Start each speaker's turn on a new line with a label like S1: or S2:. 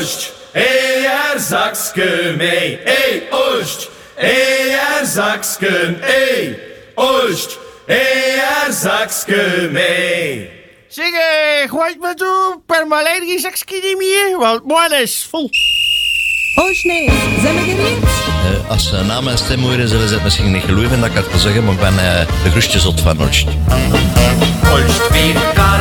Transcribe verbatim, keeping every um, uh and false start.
S1: Oost, hey, er zakske mee. Hey, Oost, hey, er zakske, hey, Oost, hey, er zakske mee.
S2: Zeg, uh, gooit me toe per mijn leden zakske niet meer, want morgen is vol.
S3: Oost, nee, zijn we gereed?
S4: Uh, als ze na mijn stem horen, zullen ze het misschien niet geloven dat ik het wil zeggen, maar ik ben uh, de grootste zot van Oost.
S1: Oost, weer elkaar